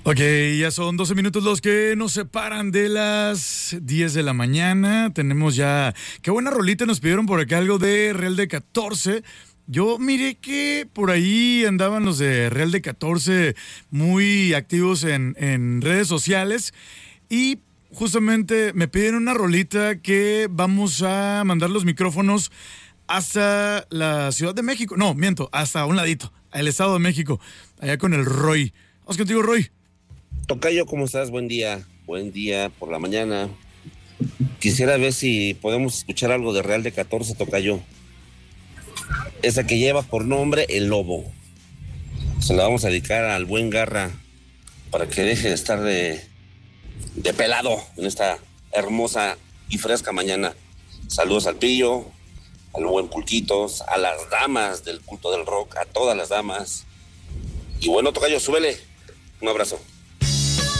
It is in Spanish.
Ok, ya son 12 minutos los que nos separan de las 10 de la mañana. Tenemos ya... Qué buena rolita nos pidieron por acá, algo de Real de 14. Yo miré que por ahí andaban los de Real de 14 muy activos en redes sociales y justamente me pidieron una rolita que vamos a mandar los micrófonos hasta la Ciudad de México. No, miento, hasta un ladito, al Estado de México, allá con el Roy. Vamos contigo, Roy. Tocayo, ¿cómo estás? Buen día por la mañana. Quisiera ver si podemos escuchar algo de Real de 14, Tocayo. Esa que lleva por nombre El Lobo. Se la vamos a dedicar al buen Garra para que deje de estar de pelado en esta hermosa y fresca mañana. Saludos al Pillo, al buen Pulquitos, a las damas del culto del rock, a todas las damas. Y bueno, Tocayo, súbele. Un abrazo.